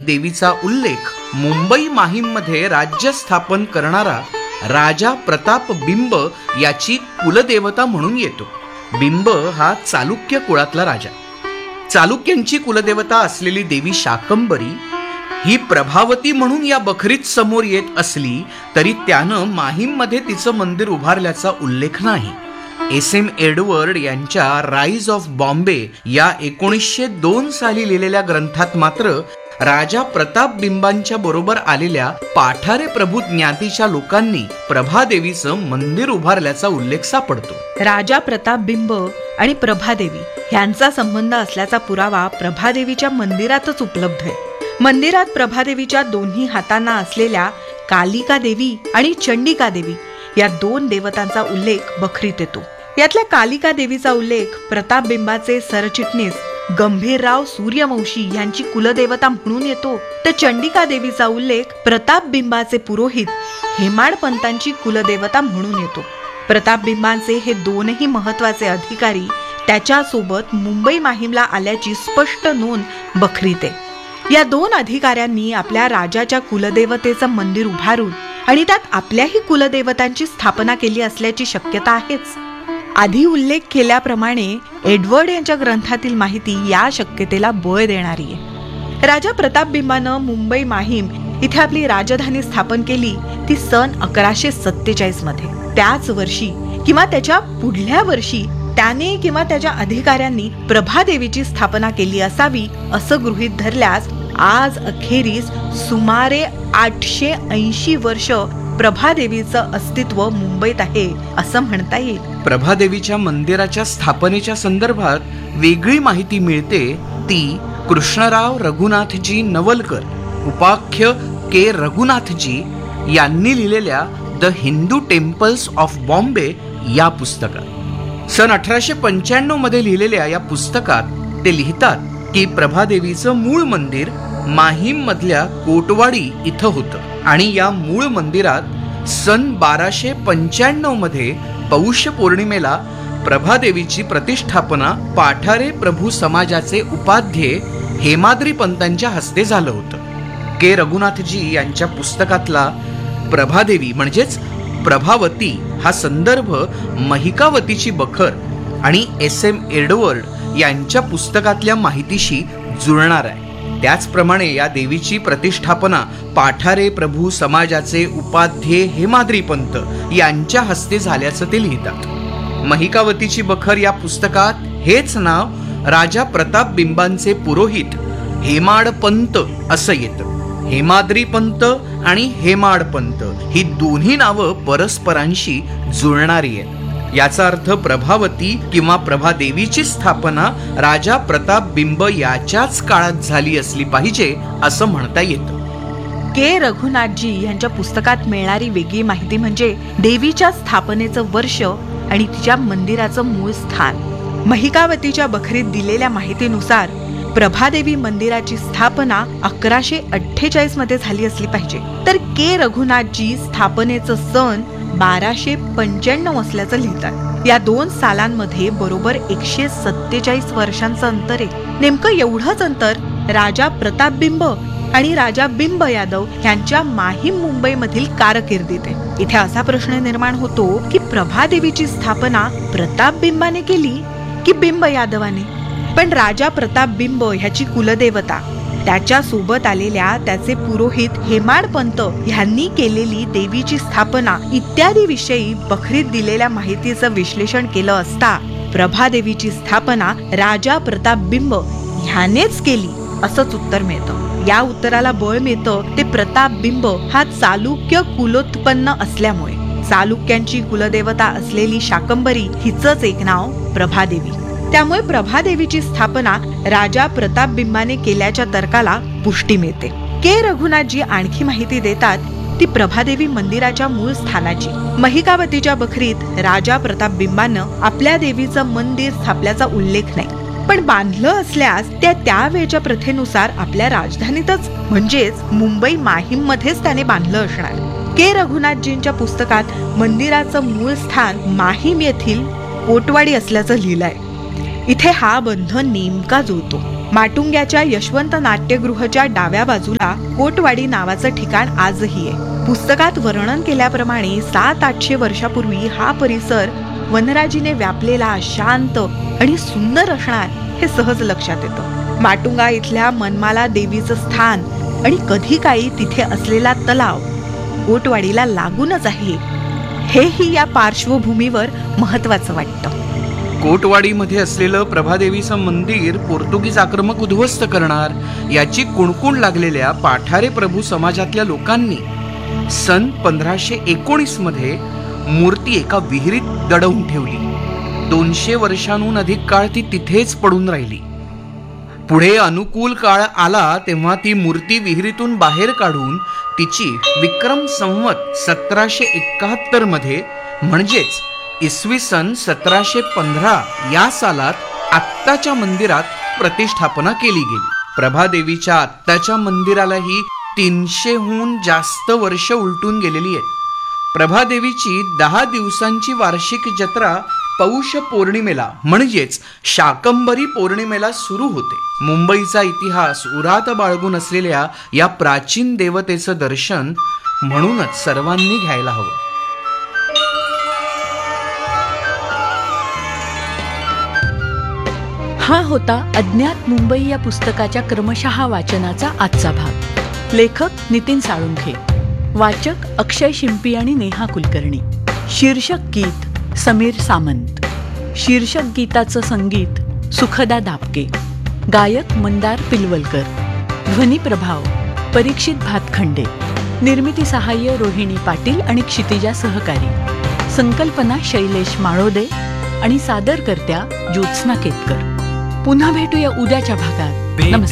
देवीचा उल्लेख मुंबई माहीममध्ये राज्य स्थापन करणारा राजा प्रताप बिंब याची कुलदेवता म्हणून येतो. बिंब हा चालुक्य कुळातला राजा. चालुक्यांची कुलदेवता असलेली देवी शाकंभरी ही प्रभावती म्हणून या बखरीत समोर येत असली तरी त्यानं माहीममध्ये तिचं मंदिर उभारल्याचा उल्लेख नाही. SM एडवर्ड यांच्या राईज ऑफ बॉम्बे या 1902 साली लिहिलेल्या ग्रंथात मात्र राजा प्रताप बिंबांच्या बरोबर आलेल्या पाठारे प्रभू ज्ञातीच्या लोकांनी प्रभादेवीचं मंदिर उभारल्याचा उल्लेख सापडतो. राजा प्रताप बिंब आणि प्रभादेवी यांचा संबंध असल्याचा पुरावा प्रभादेवीच्या मंदिरातच उपलब्ध आहे. मंदिरात प्रभादेवीच्या दोन्ही हातांना असलेल्या कालिका देवी आणि चंडिका देवी या 2 देवतांचा उल्लेख बखरीत येतो. यातल्या कालिका देवीचा उल्लेख प्रताप बिंबाचे सरचिटणीस गंभीरराव सूर्यवंशी यांची कुलदेवता म्हणून येतो, तर चंडिका देवीचा उल्लेख प्रताप बिंबाचे पुरोहित हेमाडपंतांची कुलदेवता म्हणून येतो. प्रताप बिंबांचे हे 2ही महत्वाचे अधिकारी त्याच्यासोबत मुंबई माहीमला आल्याची स्पष्ट नोंद बखरीत आहे. या 2 अधिकाऱ्यांनी आपल्या राजाच्या कुलदेवतेचं मंदिर उभारून आणि त्यात आपल्याही कुलदेवतांची स्थापना केली असल्याची शक्यता आहेच. आधी उल्लेख केल्याप्रमाणे एडवर्ड यांच्या ग्रंथातील माहिती या शक्यतेला बळ देणारी आहे. राजा प्रताप बिंबानं मुंबई माहीम इथे आपली राजधानी स्थापन केली ती सन 1147 मध्ये. त्याच वर्षी किंवा त्याच्या पुढल्या वर्षी त्याने किंवा त्याच्या अधिकाऱ्यांनी प्रभादेवीची स्थापना केली असावी असं गृहीत धरल्यास आज अखेरीस सुमारे 880 वर्ष प्रभादेवीचं अस्तित्व मुंबईत आहे असं म्हणता येईल. प्रभादेवीच्या मंदिराच्या स्थापनेच्या संदर्भात वेगळी माहिती मिळते ती कृष्णराव रघुनाथजी नवलकर उपाख्य के रघुनाथजी यांनी लिहिलेल्या the Hindu temples of Bombay या पुस्तकात. सन 1895 मध्ये लिहिलेल्या या पुस्तकात ते लिहितात की प्रभादेवीचं मूळ मंदिर माहीम मधल्या कोटवाडी इथं होतं आणि या मूळ मंदिरात सन 1295 मध्ये पौष पौर्णिमेला प्रभादेवीची प्रतिष्ठापना पाठारे प्रभू समाजाचे उपाध्ये हेमाद्री पंतांच्या हस्ते झालं होतं. के रघुनाथजी यांच्या पुस्तकातला प्रभादेवी म्हणजेच प्रभावती हा संदर्भ महिकावतीची बखर आणि SM एडवर्ड यांच्या पुस्तकातल्या माहितीशी जुळणार आहे. त्याचप्रमाणे या देवीची प्रतिष्ठापना पाठारे प्रभू समाजाचे उपाध्ये हेमाद्री पंत यांच्या हस्ते झाल्याचं ते लिहितात. महिकावतीची बखर या पुस्तकात हेच नाव राजा प्रताप बिंबांचे पुरोहित हेमाडपंत असं येतं. हेमाद्री पंत आणि हेमाडपंत ही दोन्ही नावं परस्परांशी जुळणारी आहेत. याचा अर्थ प्रभावती किंवा प्रभादेवीची स्थापना राजा प्रताप बिंब याच्याच काळात झाली असली पाहिजे असं म्हणता येतं. के रघुनाथजी यांच्या पुस्तकात मिळणारी वेगळी माहिती म्हणजे देवीच्या स्थापनेचं वर्ष आणि तिच्या मंदिराचं मूळ स्थान. महिकावतीच्या बखरीत दिलेल्या माहितीनुसार प्रभादेवी मंदिराची स्थापना 1148 मध्ये झाली असली पाहिजे, तर के रघुनाथजी स्थापनेचं सन 1295 असल्याचं लिहितात. या 2 सालांमध्ये बरोबर 147 वर्षांचं अंतर आहे. नेमकं एवढंच अंतर राजा प्रताप बिंब आणि राजा बिंब यादव यांच्या माहीम मुंबई मधील कारकिर्दीत आहे. इथे असा प्रश्न निर्माण होतो की प्रभादेवीची स्थापना प्रताप बिंबाने केली की बिंब यादवाने. पण राजा प्रताप बिंब ह्याची कुलदेवता, त्याच्या सोबत आलेल्या त्याचे पुरोहित हेमाडपंत यांनी केलेली देवीची स्थापना इत्यादी विषयी बखरीत दिलेल्या माहितीचं विश्लेषण केलं असता प्रभादेवीची स्थापना राजा प्रताप बिंब ह्यानेच केली असंच उत्तर मिळतं. या उत्तराला बळ मिळतं ते प्रताप बिंब हा चालुक्य कुलोत्पन्न असल्यामुळे. चालुक्यांची कुलदेवता असलेली शाकंभरी हिचंच एक नाव प्रभादेवी. त्यामुळे प्रभादेवीची स्थापना राजा प्रताप बिंबाने केल्याच्या तर्काला पुष्टी मिळते. के रघुनाथजी आणखी माहिती देतात ती प्रभादेवी मंदिराच्या मूळ स्थानाची. महिकावतीच्या बखरीत राजा प्रताप बिंबानं आपल्या देवीचं मंदिर स्थापल्याचा उल्लेख नाही, पण बांधलं असल्यास त्यावेळच्या प्रथेनुसार आपल्या राजधानीतच म्हणजेच मुंबई माहीम मध्येच त्याने बांधलं असणार. के रघुनाथजींच्या पुस्तकात मंदिराचं मूळ स्थान माहीम येथील कोटवाडी असल्याचं लिहिलंय. इथे हा बंध नेमका जुळतो. माटुंग्याच्या यशवंत नाट्यगृहाच्या डाव्या बाजूला कोटवाडी नावाचं ठिकाण आजही आहे. पुस्तकात वर्णन केल्याप्रमाणे 700-800 वर्षापूर्वी हा परिसर वनराजीने व्यापलेला शांत आणि सुंदर असणार हे सहज लक्षात येतं. माटुंगा इथल्या मनमाला देवीचं स्थान आणि कधी काळी तिथे असलेला तलाव कोटवाडीला लागूनच आहे, हेही या पार्श्वभूमीवर महत्वाचं वाटतं. कोटवाडीमध्ये असलेलं प्रभादेवीचं मंदिर पोर्तुगीज आक्रमक उद्ध्वस्त करणार याची कुणकुण लागलेल्या पाठारे प्रभू समाजातल्या लोकांनी सन 1519 मध्ये मूर्ती एका विहिरीत दडवून ठेवली. 200 वर्षांहून अधिक काळ ती तिथेच पडून राहिली. पुढे अनुकूल काळ आला तेव्हा ती मूर्ती विहिरीतून बाहेर काढून तिची विक्रम संवत 1771 मध्ये म्हणजेच इसवी सन 1715 या सालात आत्ताच्या मंदिरात प्रतिष्ठापना केली गेली. प्रभादेवीच्या आत्ताच्या मंदिरालाही 300हून जास्त वर्ष उलटून गेलेली आहेत. प्रभादेवीची 10 दिवसांची वार्षिक जत्रा पौष पौर्णिमेला म्हणजेच शाकंभरी पौर्णिमेला सुरू होते. मुंबईचा इतिहास उरात बाळगून असलेल्या या प्राचीन देवतेचं दर्शन म्हणूनच सर्वांनी घ्यायला हवं. हा होता अज्ञात मुंबई या पुस्तकाच्या क्रमशः वाचनाचा आजचा भाग. लेखक नितीन साळुंखे, वाचक अक्षय शिंपी आणि नेहा कुलकर्णी. शीर्षक गीत समीर सामंत. शीर्षक गीताचं संगीत सुखदा दापके. गायक मंदार पिलवलकर. ध्वनी प्रभाव परीक्षित भातखंडे. निर्मिती सहाय्य रोहिणी पाटील आणि क्षितिजा सहकारी. संकल्पना शैलेश माळोदे आणि सादरकर्त्या ज्योत्स्ना केतकर. पुन्हा भेटूया उद्याच्या भागात. नमस्कार.